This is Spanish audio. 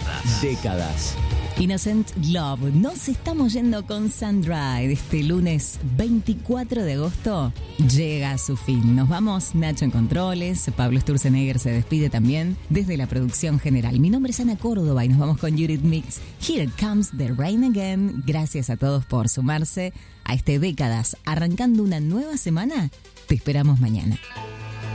Décadas. Innocent Love. Nos estamos yendo con Sun-Dry. Este lunes 24 de agosto llega a su fin. Nos vamos, Nacho en controles, Pablo Sturzenegger se despide también desde la producción general. Mi nombre es Ana Córdoba y nos vamos con Eurythmics. Here Comes the Rain Again. Gracias a todos por sumarse a este Décadas. Arrancando una nueva semana, te esperamos mañana.